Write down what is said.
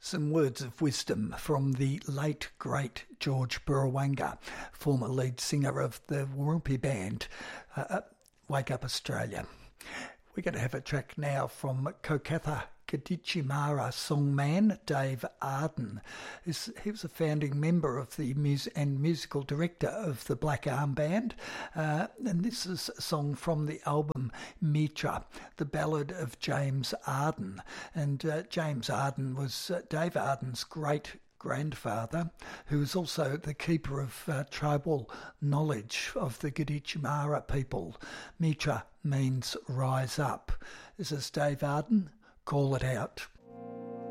Some words of wisdom from the late, great George Burrawanga, former lead singer of the Warumpi band, Wake Up Australia. We're going to have a track now from Kokatha Gadichimara songman Dave Arden. He was a founding member of the musical director of the Black Arm Band, and this is a song from the album Mitra, the ballad of James Arden. And James Arden was Dave Arden's great-grandfather, who was also the keeper of tribal knowledge of the Gadichimara people. Mitra means rise up. This is Dave Arden. Call it out.